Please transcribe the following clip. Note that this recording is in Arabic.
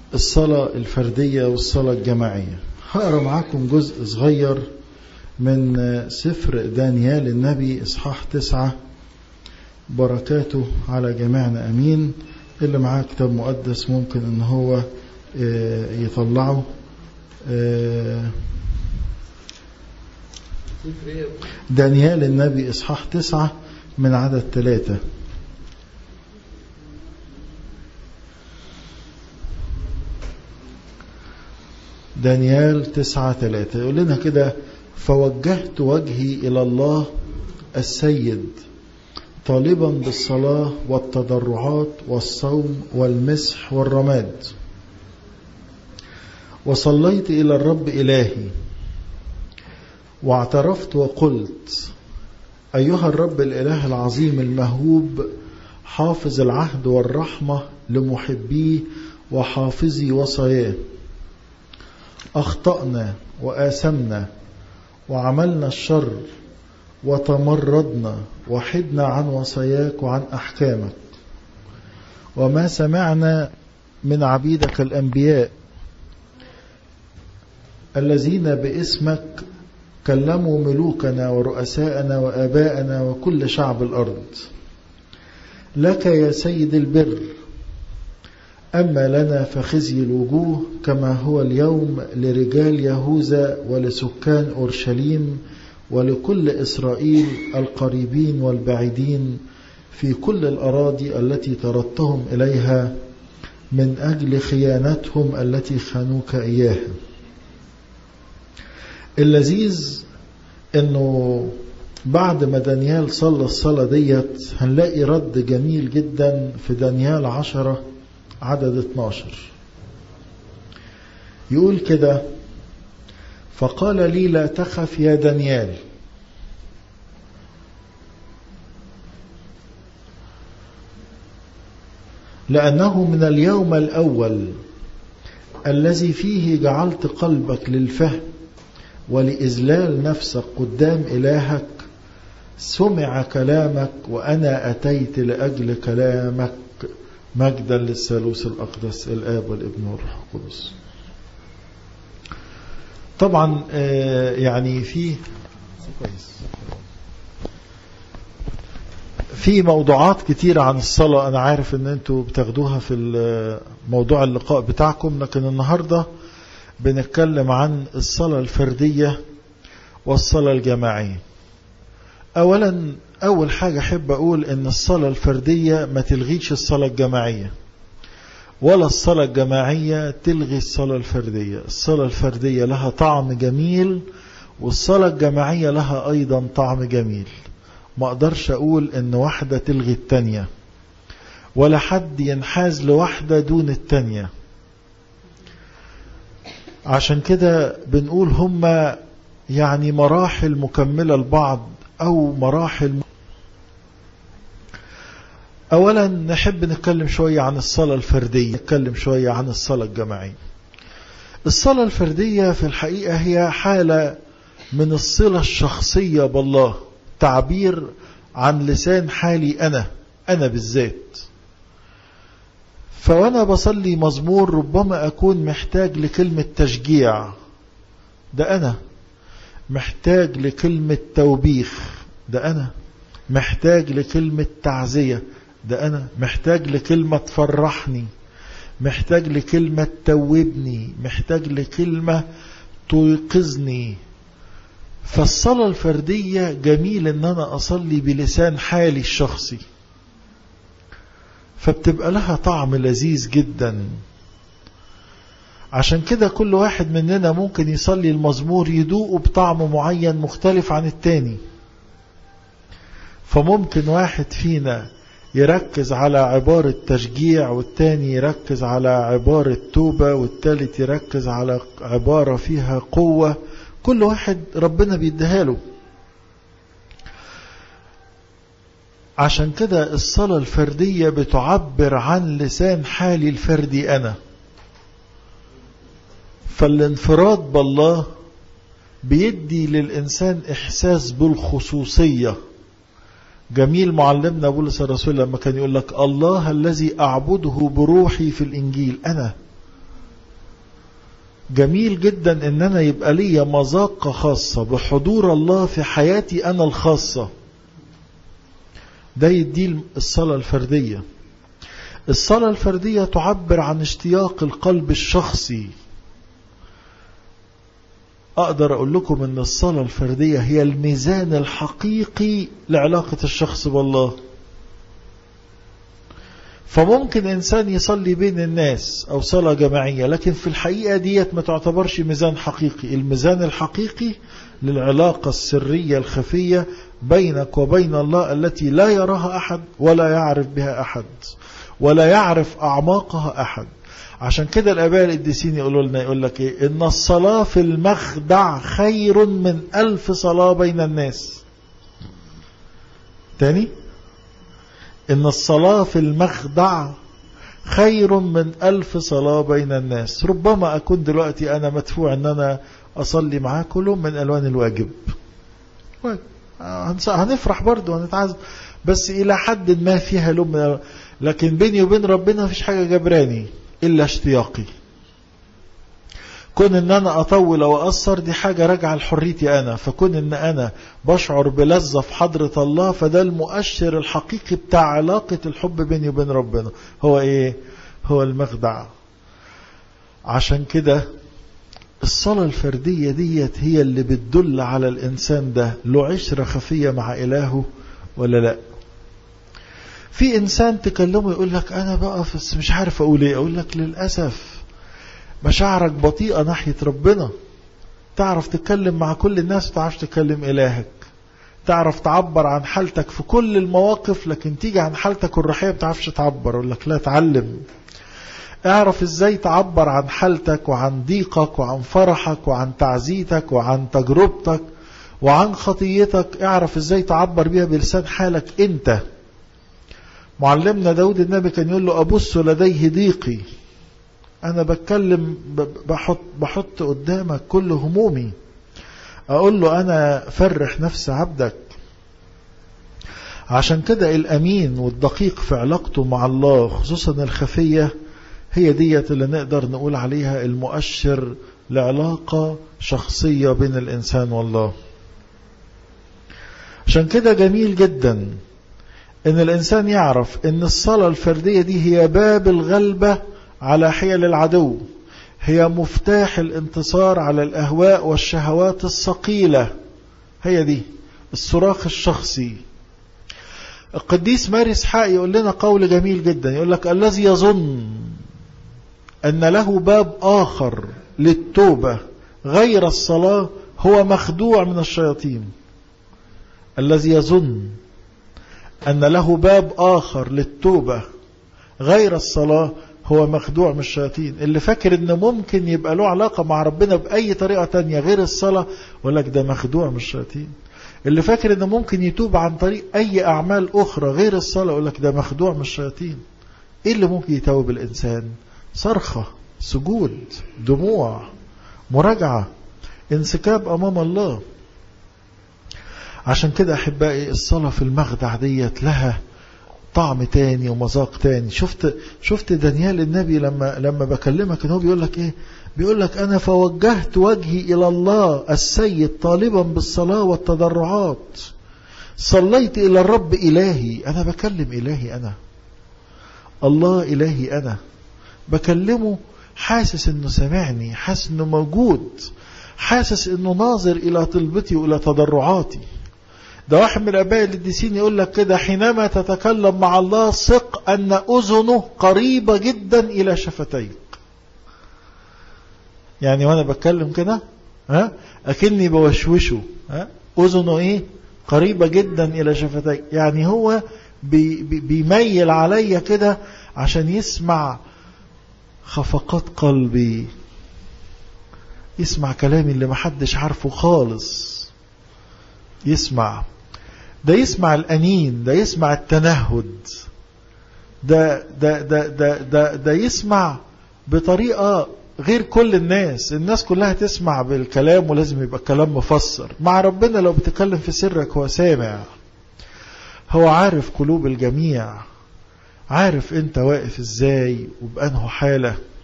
الصلاة الفردية والصلاة الجماعية. هقرأ معاكم جزء صغير من سفر دانيال النبي إصحاح 9. بركاته على جميعنا أمين. اللي معاه كتاب مقدس ممكن إن هو يطلعه. دانيال النبي إصحاح 9 من عدد 3. دانيال 9:3 يقول لنا كده: فوجهت وجهي إلى الله السيد طالبا بالصلاة والتضرعات والصوم والمسح والرماد، وصليت إلى الرب إلهي واعترفت وقلت: أيها الرب الإله العظيم المهوب، حافظ العهد والرحمة لمحبيه وحافظي وصاياه، أخطأنا وآثمنا وعملنا الشر وتمردنا وحدنا عن وصاياك وعن أحكامك، وما سمعنا من عبيدك الأنبياء الذين باسمك كلموا ملوكنا ورؤساءنا وآباءنا وكل شعب الأرض. لك يا سيد البر، أما لنا فخزي الوجوه كما هو اليوم لرجال يهوذا ولسكان أورشليم ولكل إسرائيل القريبين والبعيدين في كل الأراضي التي طردتهم إليها من أجل خيانتهم التي خانوك إياها. اللذيذ إنه بعد ما دانيال صلى الصلاة ديت هنلاقي رد جميل جدا في دانيال 10 عدد 12. يقول كده: فقال لي: لا تخف يا دانيال، لأنه من اليوم الأول الذي فيه جعلت قلبك للفهم ولإذلال نفسك قدام إلهك سمع كلامك، وأنا أتيت لأجل كلامك، مجدا للثالوث الأقدس الآب والابن والروح القدس. طبعا يعني في موضوعات كتيرة عن الصلاة. أنا عارف أن أنتوا بتاخدوها في موضوع اللقاء بتاعكم، لكن النهاردة بنتكلم عن الصلاة الفردية والصلاة الجماعية. أول حاجة أحب أقول أن الصلاة الفردية ما تلغيش الصلاة الجماعية، ولا الصلاة الجماعية تلغي الصلاة الفردية. الصلاة الفردية لها طعم جميل، والصلاة الجماعية لها أيضا طعم جميل. ما أقدرش أقول أن واحدة تلغي التانية، ولا حد ينحاز لواحدة دون التانية. عشان كده بنقول هما يعني مراحل مكملة لبعض أو مراحل. أولا نحب نتكلم شوية عن الصلاة الفردية، نتكلم شوية عن الصلاة الجماعية. الصلاة الفردية في الحقيقة هي حالة من الصلة الشخصية بالله، تعبير عن لسان حالي أنا بالذات. فوأنا بصلي مزمور ربما أكون محتاج لكلمة تشجيع، ده أنا محتاج لكلمة توبيخ، ده أنا محتاج لكلمة تعزية، ده أنا محتاج لكلمة تفرحني، محتاج لكلمة توبني، محتاج لكلمة توقظني. فالصلاة الفردية جميل ان انا اصلي بلسان حالي الشخصي، فبتبقى لها طعم لذيذ جدا. عشان كده كل واحد مننا ممكن يصلي المزمور يدوقه بطعم معين مختلف عن التاني. فممكن واحد فينا يركز على عبارة تشجيع، والتاني يركز على عبارة توبة، والتالت يركز على عبارة فيها قوة. كل واحد ربنا بيديها له. عشان كده الصلاة الفردية بتعبر عن لسان حالي الفردي أنا. فالانفراد بالله بيدي للإنسان إحساس بالخصوصية. جميل معلمنا بولس الرسول لما كان يقول لك: الله الذي أعبده بروحي في الإنجيل. جميل جدا ان انا يبقى لي مذاقة خاصة بحضور الله في حياتي انا الخاصة. ده يدي الصلاة الفردية. الصلاة الفردية تعبر عن اشتياق القلب الشخصي. اقدر اقول لكم ان الصلاة الفردية هي الميزان الحقيقي لعلاقة الشخص بالله. فممكن انسان يصلي بين الناس او صلاة جماعية، لكن في الحقيقة ديت ما تعتبرش ميزان حقيقي. الميزان الحقيقي للعلاقة السرية الخفية بينك وبين الله، التي لا يراها احد ولا يعرف بها احد ولا يعرف اعماقها احد. عشان كده الآباء القديسين يقولوا لنا، يقول لك ايه؟ ان الصلاة في المخدع خير من 1000 صلاة بين الناس. تاني، ان الصلاة في المخدع خير من 1000 صلاة بين الناس. ربما اكون دلوقتي انا مدفوع ان انا اصلي معاه كلهم من الوان الواجب، هنفرح برضه وهنتعزم، بس الى حد ما فيها لوم، لكن بيني وبين ربنا مفيش حاجة جبراني إلا اشتياقي. كون ان انا اطول او اقصر دي حاجة راجعة لحريتي انا، فكون ان انا بشعر بلذة في حضرة الله، فده المؤشر الحقيقي بتاع علاقة الحب بيني وبين ربنا. هو ايه؟ هو المخدع. عشان كده الصلاة الفردية ديت هي اللي بتدل على الانسان ده له عشرة خفية مع الهه ولا لا. في انسان تكلمه يقول لك انا بقى مش عارف اقول ايه. اقول لك للأسف مشاعرك بطيئة ناحية ربنا. تعرف تتكلم مع كل الناس، تعرف تكلم إلهك، تعرف تعبر عن حالتك في كل المواقف، لكن تيجي عن حالتك الروحية بتعرفش تعبر. اقول لك لا، تعلم. اعرف ازاي تعبر عن حالتك وعن ضيقك وعن فرحك وعن تعزيتك وعن تجربتك وعن خطيتك. اعرف ازاي تعبر بيها بلسان حالك انت. معلمنا داود النبي كان يقول له أبص لديه ضيقي. أنا بتكلم بحط قدامك كل همومي. أقول له أنا فرح نفس عبدك. عشان كده الأمين والدقيق في علاقته مع الله، خصوصا الخفية، هي ديت اللي نقدر نقول عليها المؤشر لعلاقة شخصية بين الإنسان والله. عشان كده جميل جدا ان الانسان يعرف ان الصلاة الفردية دي هي باب الغلبة على حيل العدو، هي مفتاح الانتصار على الاهواء والشهوات الثقيلة. هي دي الصراخ الشخصي. القديس ماري اسحاق يقول لنا قول جميل جدا، يقول لك الذي يظن ان له باب اخر للتوبة غير الصلاة هو مخدوع من الشياطين. الذي يظن أن له باب آخر للتوبة غير الصلاة هو مخدوع من الشياطين. اللي فاكر إنه ممكن يبقى له علاقة مع ربنا بأي طريقة تانية غير الصلاة، ولك ده مخدوع من الشياطين. اللي فاكر إنه ممكن يتوب عن طريق أي أعمال أخرى غير الصلاة، ولك ده مخدوع من الشياطين. إيه اللي ممكن يتوب الإنسان؟ صرخة، سجود، دموع، مراجعة، انسكاب أمام الله. عشان كده أحبائي الصلاة في المخدع ديت لها طعم تاني ومذاق تاني. شفت دانيال النبي لما بكلمك إنه بيقول لك إيه؟ بيقول لك أنا فوجهت وجهي إلى الله السيد طالبا بالصلاة والتضرعات، صليت إلى الرب إلهي. أنا بكلم إلهي، أنا الله إلهي، أنا بكلمه حاسس إنه سمعني، حاسس إنه موجود، حاسس إنه ناظر إلى طلبتي وإلى تضرعاتي. ده واحد من الآباء القديسين يقول لك كده، حينما تتكلم مع الله ثق أن أذنه قريبة جدا إلى شفتيك. يعني وأنا بتكلم كده أكني بوشوشه، أذنه إيه؟ قريبة جدا إلى شفتيك. يعني هو بيميل عليا كده عشان يسمع خفقات قلبي، يسمع كلامي اللي محدش عارفه خالص. ده يسمع الأنين، ده يسمع التنهد، ده يسمع بطريقة غير كل الناس كلها تسمع بالكلام ولازم يبقى الكلام مفسر. مع ربنا لو بتكلم في سرك هو سامع، هو عارف قلوب الجميع، عارف انت واقف ازاي وبأنه حالة.